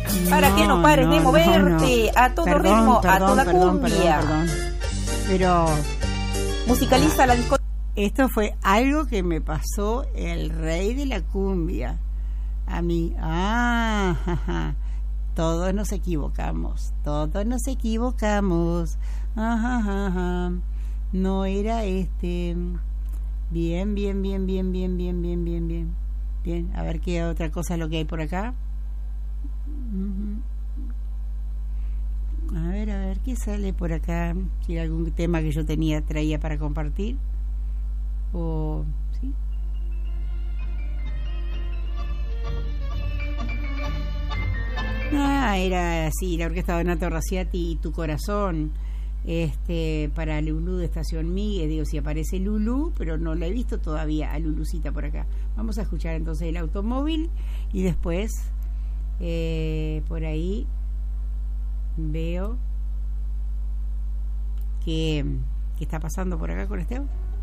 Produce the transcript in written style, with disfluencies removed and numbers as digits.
para que no pares de moverte a todo ritmo, a toda cumbia. Perdón. Pero musicaliza la discoteca. Esto fue algo que me pasó el rey de la cumbia. A mí, todos nos equivocamos. No era este. Bien. Bien, a ver qué otra cosa es lo que hay por acá. A ver qué sale por acá. Si hay algún tema que yo traía para compartir. O sí. Era así, la orquesta Donato Raciati y Tu Corazón, para Lulú de Estación Miguel. Digo, si aparece Lulú, pero no la he visto todavía a Lulucita por acá. Vamos a escuchar entonces El Automóvil y después por ahí veo que está pasando por acá con Esteban.